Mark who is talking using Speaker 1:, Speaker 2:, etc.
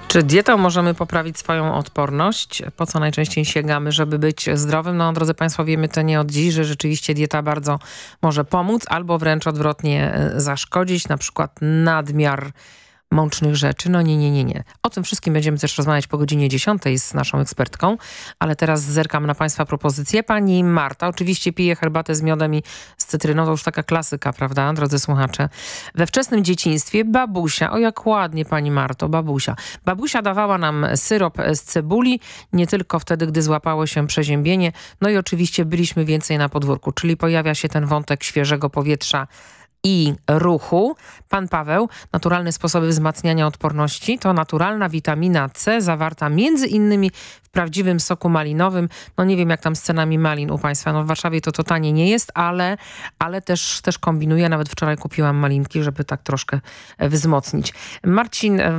Speaker 1: Czy dietą możemy poprawić swoją odporność? Po co najczęściej sięgamy, żeby być zdrowym? No, drodzy Państwo, wiemy to nie od dziś, że rzeczywiście dieta bardzo może pomóc albo wręcz odwrotnie zaszkodzić, na przykład nadmiar mącznych rzeczy. No nie. O tym wszystkim będziemy też rozmawiać po godzinie 10 z naszą ekspertką, ale teraz zerkam na Państwa propozycje. Pani Marta oczywiście pije herbatę z miodem i z cytryną, to już taka klasyka, prawda, drodzy słuchacze? We wczesnym dzieciństwie babusia, o jak ładnie Pani Marto, babusia dawała nam syrop z cebuli, nie tylko wtedy, gdy złapało się przeziębienie, no i oczywiście byliśmy więcej na podwórku, czyli pojawia się ten wątek świeżego powietrza i ruchu. Pan Paweł, naturalne sposoby wzmacniania odporności to naturalna witamina C zawarta między innymi w prawdziwym soku malinowym. No nie wiem jak tam z cenami malin u Państwa. No w Warszawie to tanie nie jest, ale też kombinuję. Nawet wczoraj kupiłam malinki, żeby tak troszkę wzmocnić. Marcin